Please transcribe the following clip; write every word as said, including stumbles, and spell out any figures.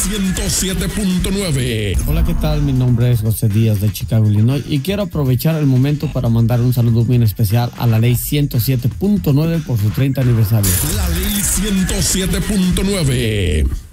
ciento siete punto nueve. Hola, ¿qué tal? Mi nombre es José Díaz de Chicago, Illinois, y quiero aprovechar el momento para mandar un saludo muy especial a la ley ciento siete punto nueve por su treinta aniversario. La ley ciento siete punto nueve.